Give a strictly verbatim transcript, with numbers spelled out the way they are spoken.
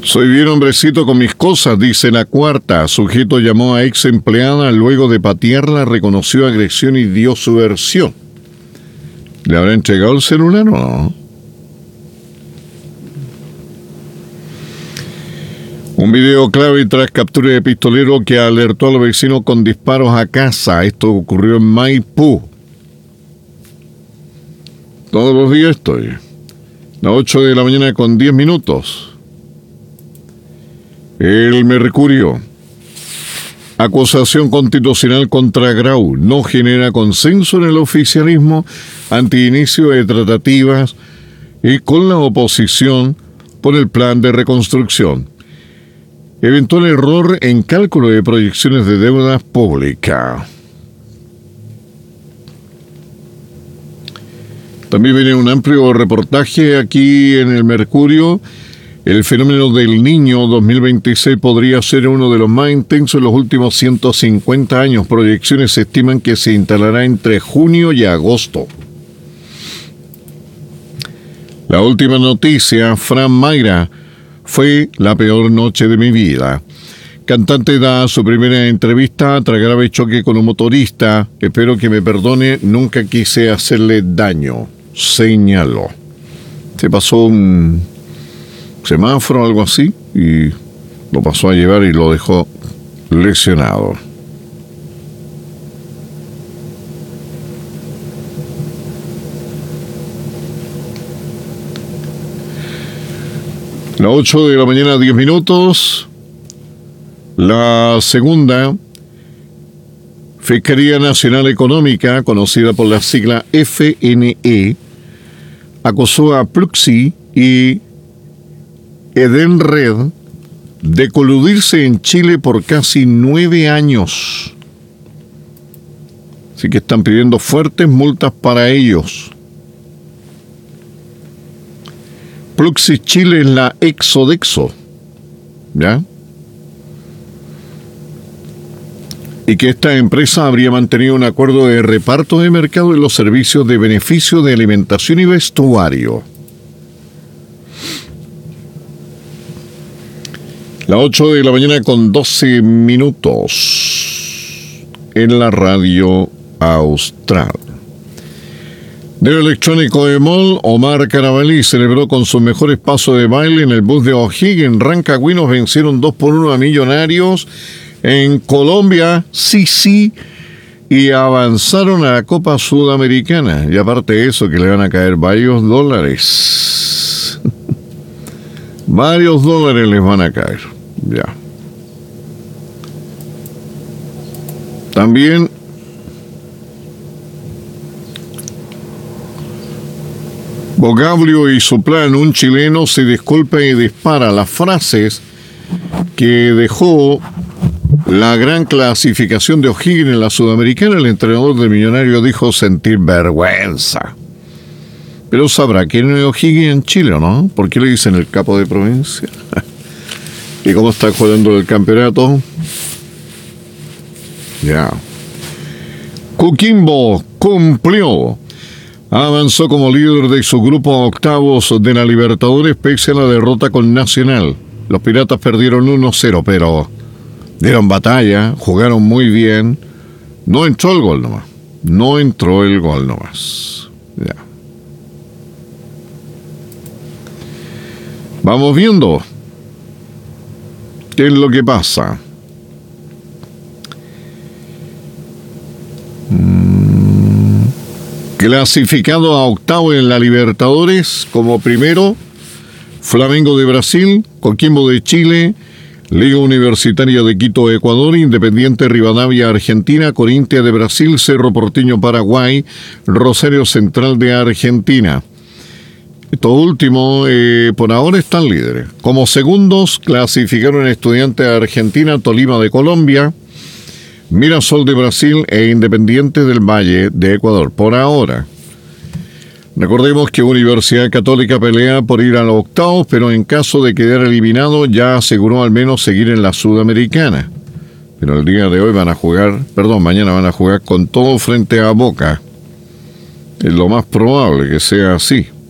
Soy bien hombrecito con mis cosas, dice la cuarta. Sujeto llamó a ex empleada, luego de patearla reconoció agresión y dio su versión. ¿Le habrá entregado el celular o no? Un video clave tras captura de pistolero que alertó a los vecinos con disparos a casa. Esto ocurrió en Maipú. Todos los días estoy. Las ocho de la mañana con diez minutos. El Mercurio. Acusación constitucional contra Grau. No genera consenso en el oficialismo ante inicio de tratativas y con la oposición por el plan de reconstrucción. Eventual error en cálculo de proyecciones de deuda pública. También viene un amplio reportaje aquí en el Mercurio. El fenómeno del Niño dos mil veintiséis podría ser uno de los más intensos en los últimos ciento cincuenta años. Proyecciones estiman que se instalará entre junio y agosto. La última noticia, Fran Mayra. Fue la peor noche de mi vida. Cantante da su primera entrevista tras grave choque con un motorista. Espero que me perdone, nunca quise hacerle daño. Señaló. Se pasó un semáforo o algo así y lo pasó a llevar y lo dejó lesionado. Las ocho de la mañana, diez minutos. La segunda, Fiscalía Nacional Económica, conocida por la sigla F N E, acusó a Pluxee y Edenred de coludirse en Chile por casi nueve años. Así que están pidiendo fuertes multas para ellos. Pluxee Chile es la Exodexo, ¿ya? Y que esta empresa habría mantenido un acuerdo de reparto de mercado en los servicios de beneficio de alimentación y vestuario. Las ocho de la mañana con doce minutos en la radio austral. Del electrónico de Mall, Omar Carabalí celebró con sus mejores pasos de baile en el bus de O'Higgins. Rancagüinos vencieron dos por uno a Millonarios en Colombia, sí, sí, y avanzaron a la Copa Sudamericana. Y aparte de eso, que le van a caer varios dólares. Varios dólares les van a caer, ya. También Bogablio y su plan, un chileno se disculpa y dispara. Las frases que dejó la gran clasificación de O'Higgins en la Sudamericana, el entrenador del Millonario dijo sentir vergüenza. Pero sabrá quién es O'Higgins en Chile, ¿no? ¿Por qué le dicen el capo de provincia? ¿Y cómo está jugando el campeonato? Ya. Coquimbo cumplió. Avanzó como líder de su grupo a octavos de la Libertadores pese a la derrota con Nacional. Los Piratas perdieron uno cero, pero dieron batalla, jugaron muy bien. No entró el gol nomás. No entró el gol nomás. Ya. Vamos viendo qué es lo que pasa. Clasificado a octavo en la Libertadores como primero, Flamengo de Brasil, Coquimbo de Chile, Liga Universitaria de Quito, Ecuador, Independiente Rivadavia, Argentina, Corinthians de Brasil, Cerro Porteño, Paraguay, Rosario Central de Argentina. Estos últimos, eh, por ahora, están líderes. Como segundos, clasificaron Estudiantes de Argentina, Tolima de Colombia, Mirasol de Brasil e Independiente del Valle de Ecuador, por ahora. Recordemos que Universidad Católica pelea por ir a los octavos, pero en caso de quedar eliminado ya aseguró al menos seguir en la Sudamericana. Pero el día de hoy van a jugar, perdón, mañana van a jugar con todo frente a Boca. Es lo más probable que sea así.